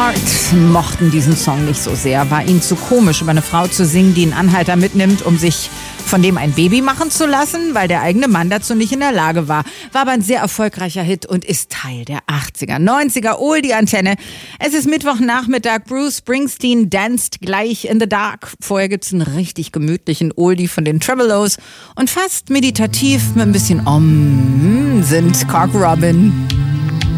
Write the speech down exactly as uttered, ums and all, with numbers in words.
Heart mochten diesen Song nicht so sehr. War ihnen zu komisch, über eine Frau zu singen, die einen Anhalter mitnimmt, um sich von dem ein Baby machen zu lassen, weil der eigene Mann dazu nicht in der Lage war. War aber ein sehr erfolgreicher Hit und ist Teil der achtziger, neunziger Oldie-Antenne. Es ist Mittwochnachmittag. Bruce Springsteen danced gleich in the dark. Vorher gibt's einen richtig gemütlichen Oldie von den Tremeloes. Und fast meditativ mit ein bisschen Om sind Cock Robin.